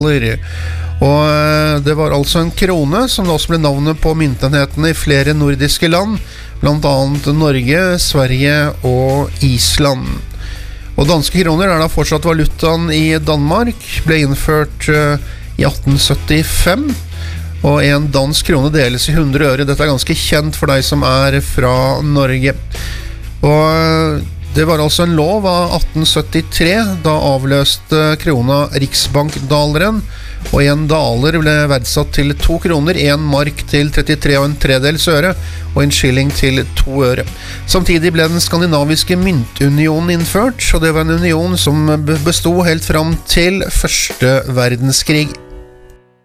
Og det var altså en krone som da også ble navnet på myntenhetene i flere nordiske land, blant annet Norge, Sverige og Island. Og danske kroner da fortsatt valutaen i Danmark, ble innført i 1875, og en dansk krone deles i 100 øre. Dette er ganske kjent for deg som er fra Norge. Og det var altså en lov av 1873, da avløste krona riksbankdaleren, og en daler ble verdsatt til 2 kroner, en mark til 33,75 øre, og en skilling til 2 øre. Samtidig ble den skandinaviske myntunionen innført, og det var en union som bestod helt fram til Første verdenskrig.